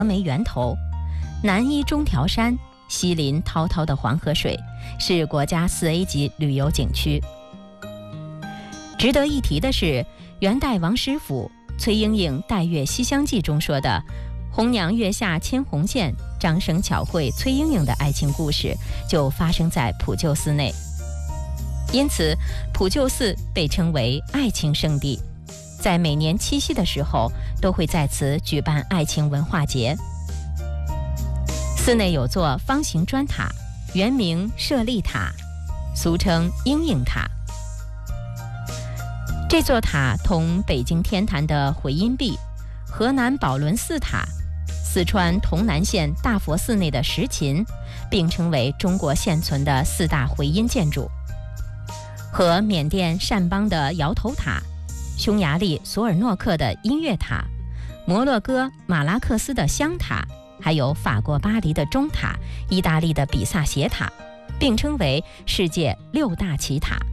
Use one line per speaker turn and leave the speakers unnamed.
为源头，南依中条山，西临滔滔的黄河水，是国家4A 级旅游景区。值得一提的是，元代王师傅崔莺莺《代月西厢记》中说的红娘月下牵红线，张生巧会崔莺莺的爱情故事就发生在普救寺内，因此普救寺被称为爱情圣地，在每年七夕的时候都会在此举办爱情文化节。寺内有座方形砖塔，原名舍利塔，俗称莺莺塔。这座塔同北京天坛的回音壁、河南宝轮寺塔、四川潼南县大佛寺内的石琴并称为中国现存的4大回音建筑，和缅甸善邦的摇头塔、匈牙利索尔诺克的音乐塔、摩洛哥马拉克斯的香塔，还有法国巴黎的钟塔、意大利的比萨斜塔，并称为世界6大奇塔。